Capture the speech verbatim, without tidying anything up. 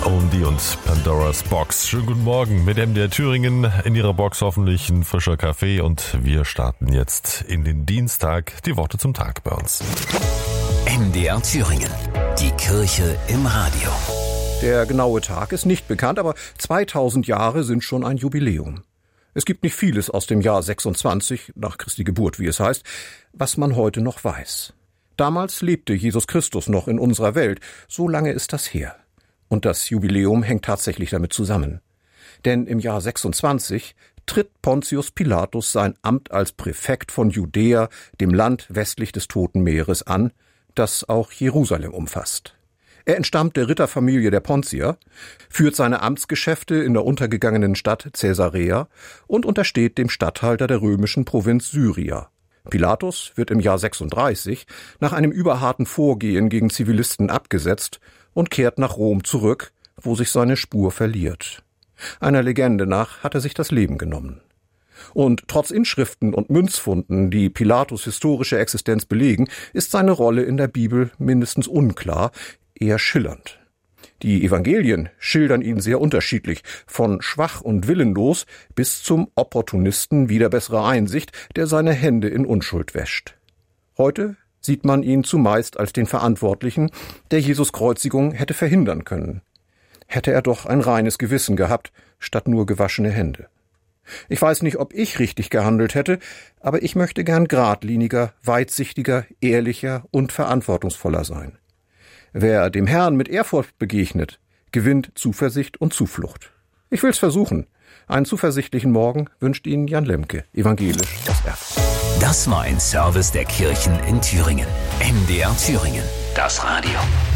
Only und Pandora's Box. Schönen guten Morgen mit M D R Thüringen. In Ihrer Box hoffentlich ein frischer Kaffee und wir starten jetzt in den Dienstag. Die Worte zum Tag bei uns. M D R Thüringen. Die Kirche im Radio. Der genaue Tag ist nicht bekannt, aber zweitausend Jahre sind schon ein Jubiläum. Es gibt nicht vieles aus dem Jahr sechsundzwanzig, nach Christi Geburt, wie es heißt, was man heute noch weiß. Damals lebte Jesus Christus noch in unserer Welt, so lange ist das her. Und das Jubiläum hängt tatsächlich damit zusammen. Denn im Jahr sechsundzwanzig tritt Pontius Pilatus sein Amt als Präfekt von Judäa, dem Land westlich des Toten Meeres, an, das auch Jerusalem umfasst. Er entstammt der Ritterfamilie der Pontier, führt seine Amtsgeschäfte in der untergegangenen Stadt Caesarea und untersteht dem Statthalter der römischen Provinz Syria. Pilatus wird im Jahr sechsunddreißig nach einem überharten Vorgehen gegen Zivilisten abgesetzt und kehrt nach Rom zurück, wo sich seine Spur verliert. Einer Legende nach hat er sich das Leben genommen. Und trotz Inschriften und Münzfunden, die Pilatus' historische Existenz belegen, ist seine Rolle in der Bibel mindestens unklar, eher schillernd. Die Evangelien schildern ihn sehr unterschiedlich, von schwach und willenlos bis zum Opportunisten wider bessere Einsicht, der seine Hände in Unschuld wäscht. Heute sieht man ihn zumeist als den Verantwortlichen, der Jesus' Kreuzigung hätte verhindern können. Hätte er doch ein reines Gewissen gehabt, statt nur gewaschene Hände. Ich weiß nicht, ob ich richtig gehandelt hätte, aber ich möchte gern geradliniger, weitsichtiger, ehrlicher und verantwortungsvoller sein. Wer dem Herrn mit Ehrfurcht begegnet, gewinnt Zuversicht und Zuflucht. Ich will's versuchen. Einen zuversichtlichen Morgen wünscht Ihnen Jan Lemke, evangelisch aus Erfurt. Das war ein Service der Kirchen in Thüringen. M D R Thüringen. Das Radio.